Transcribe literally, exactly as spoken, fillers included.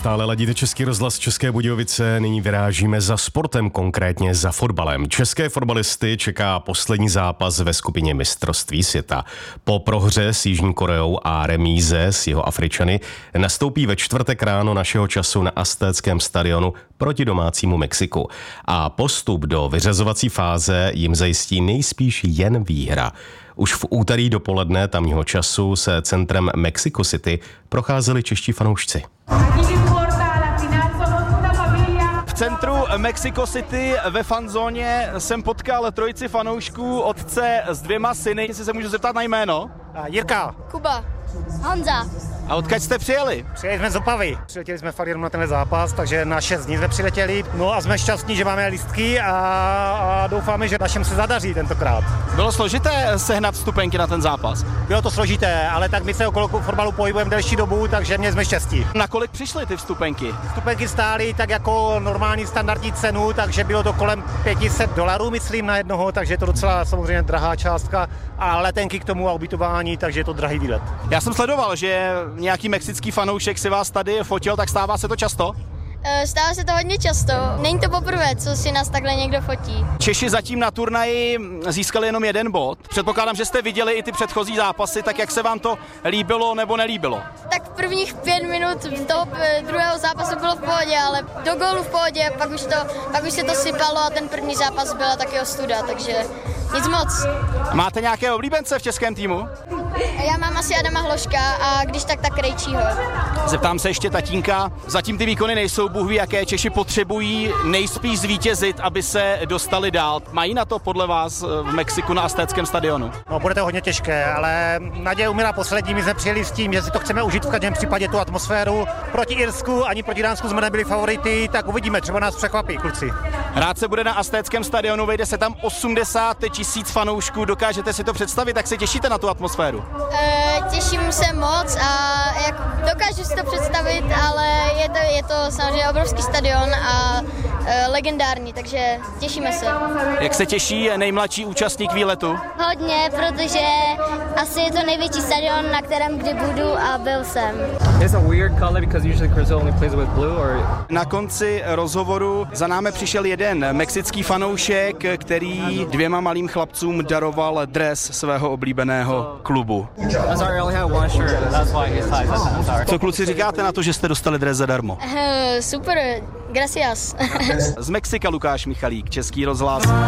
Stále ladíte Český rozhlas České Budějovice, nyní vyrážíme za sportem, konkrétně za fotbalem. České fotbalisty čeká poslední zápas ve skupině mistrovství světa. Po prohře s Jižní Koreou a remíze s Jihoafričany nastoupí ve čtvrtek ráno našeho času na Aztéckém stadionu proti domácímu Mexiku. A postup do vyřazovací fáze jim zajistí nejspíš jen výhra. Už v úterý dopoledne tamního času se centrem Mexico City procházeli čeští fanoušci. V centru Mexico City ve fanzóně jsem potkal trojici fanoušků, otce s dvěma syny. Jestli se můžu zeptat na jméno? Jirka. Kuba. Honza. A odkud jste přijeli? Přijeli jsme z Opavy. Přiletěli jsme fakt jenom na tenhle zápas, takže na šest dní jsme přiletěli. No a jsme šťastní, že máme lístky a, a doufáme, že našem se zadaří tentokrát. Bylo složité sehnat vstupenky na ten zápas? Bylo to složité, ale tak my se okolo fotbalu pohybujeme delší dobu, takže měli jsme štěstí. Na kolik přišly ty vstupenky? Vstupenky stály tak jako normální standardní cenu, takže bylo to kolem pět set dolarů, myslím, na jednoho, takže je to docela samozřejmě drahá částka. A letenky k tomu a ubytování, takže je to drahý výlet. Já jsem sledoval, že nějaký mexický fanoušek si vás tady fotil, tak stává se to často? Stává se to hodně často. Není to poprvé, co si nás takhle někdo fotí. Češi zatím na turnaji získali jenom jeden bod. Předpokládám, že jste viděli i ty předchozí zápasy, tak jak se vám to líbilo nebo nelíbilo? Tak prvních pět minut toho druhého zápasu bylo v pohodě, ale do gólu v pohodě, pak už, to, pak už se to sypalo a ten první zápas byla taky ostuda, takže nic moc. Máte nějaké oblíbence v českém týmu? Já mám asi Adama Hloška a když tak, tak Krejčího. Zeptám se ještě tatínka, zatím ty výkony nejsou, Bůh ví, jaké. Češi potřebují nejspíš zvítězit, aby se dostali dál. Mají na to podle vás v Mexiku na Aztéckém stadionu? No, bude to hodně těžké, ale naděje umírá poslední. My jsme přijeli s tím, že si to chceme užít v každém případě, tu atmosféru. Proti Irsku ani proti Dánsku jsme nebyli favority, tak uvidíme, třeba nás překvapí, kluci. Hrát se bude na Aztéckém stadionu, vejde se tam osmdesát tisíc fanoušků, dokážete si to představit, tak se těšíte na tu atmosféru? E, těším se moc a jak dokážu si to představit, ale je to, je to samozřejmě obrovský stadion a e, legendární, takže těšíme se. Jak se těší nejmladší účastník výletu? Hodně, protože asi je to největší stadion, na kterém kdy budu a byl jsem. It's a weird color because usually Brazil only plays with blue or... Na konci rozhovoru za námi přišel jeden mexický fanoušek, který dvěma malým chlapcům daroval dres svého oblíbeného klubu. Co kluci říkáte na to, že jste dostali dres zadarmo? Uh, super, gracias. Z Mexika Lukáš Michalík, Český rozhlas.